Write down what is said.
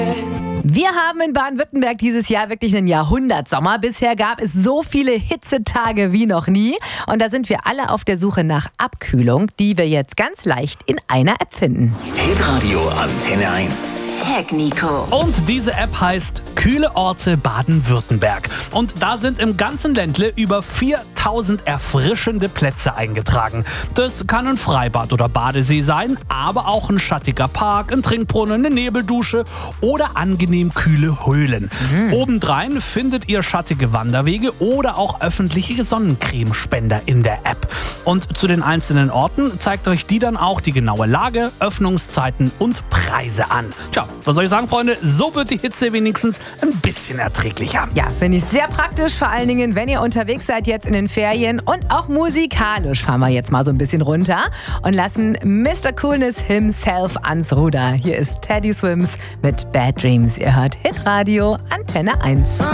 Wir haben in Baden-Württemberg dieses Jahr wirklich einen Jahrhundertsommer. Bisher gab es so viele Hitzetage wie noch nie. Und da sind wir alle auf der Suche nach Abkühlung, die wir jetzt ganz leicht in einer App finden. Hitradio Antenne 1. Tag Nico. Und diese App heißt Kühle Orte Baden-Württemberg. Und da sind im ganzen Ländle über 4000 erfrischende Plätze eingetragen. Das kann ein Freibad oder Badesee sein, aber auch ein schattiger Park, ein Trinkbrunnen, eine Nebeldusche oder angenehm kühle Höhlen. Obendrein findet ihr schattige Wanderwege oder auch öffentliche Sonnencremespender in der App. Und zu den einzelnen Orten zeigt euch die dann auch die genaue Lage, Öffnungszeiten und Preise an. Tja, was soll ich sagen, Freunde? So wird die Hitze wenigstens ein bisschen erträglicher. Ja, finde ich sehr praktisch, vor allen Dingen, wenn ihr unterwegs seid jetzt in den Ferien. Und auch musikalisch fahren wir jetzt mal so ein bisschen runter und lassen Mr. Coolness himself ans Ruder. Hier ist Teddy Swims mit Bad Dreams. Ihr hört Hitradio Antenne 1.